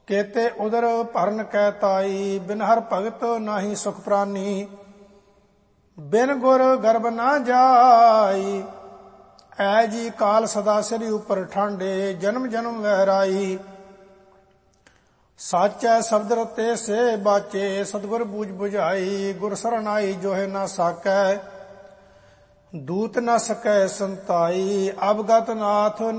केते उदर भरन कै ताई, बिन हर भगत नाही सुख प्रानी। बिन गुर गर्भ ना जाई, ऐ जी काल सदा सिर उपर ठांडे, जन्म जन्म वहराई। साचै शब्द रते से बाचे, सतगुर बूझ बुझाई। गुर शरण आई जो है ना साकै, दूत न सकै संताई। अवगत नाथ